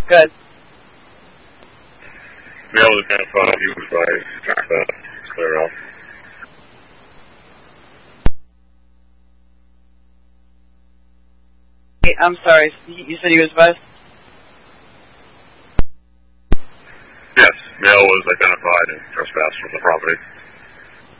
Good. Male was identified. He was by trespass. Clear off. I'm sorry. You said he was what? Yes, male was identified and trespassed from the property.